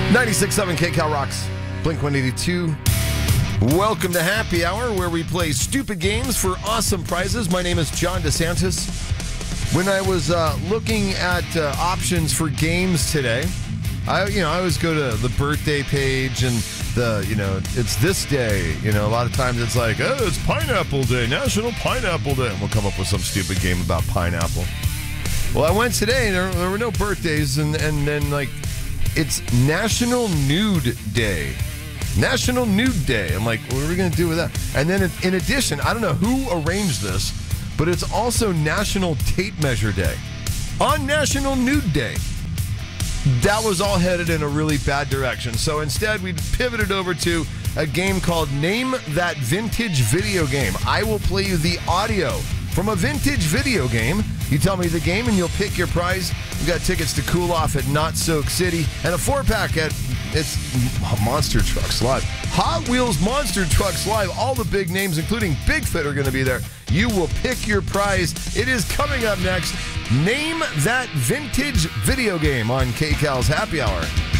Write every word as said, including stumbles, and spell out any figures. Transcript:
ninety-six point seven K Cal Rocks, Blink one eighty-two. Welcome to Happy Hour, where we play stupid games for awesome prizes. My name is John DeSantis. When I was uh, looking at uh, options for games today, I you know I always go to the birthday page and the you know it's this day. You know a lot of times it's like, oh, it's Pineapple Day, National Pineapple Day, and we'll come up with some stupid game about pineapple. Well, I went today and there, there were no birthdays, and and then like. It's National Nude Day. National Nude Day. I'm like, what are we going to do with that? And then in addition, I don't know who arranged this, but it's also National Tape Measure Day. On National Nude Day. That was all headed in a really bad direction. So instead, we pivoted over to a game called Name That Vintage Video Game. I will play you the audio from a vintage video game. You tell me the game and you'll pick your prize. We've got tickets to Cool Off at Not Soak City and a four-pack at it's Monster Trucks Live. Hot Wheels Monster Trucks Live. All the big names, including Bigfoot, are going to be there. You will pick your prize. It is coming up next. Name That Vintage Video Game on K-Cal's Happy Hour.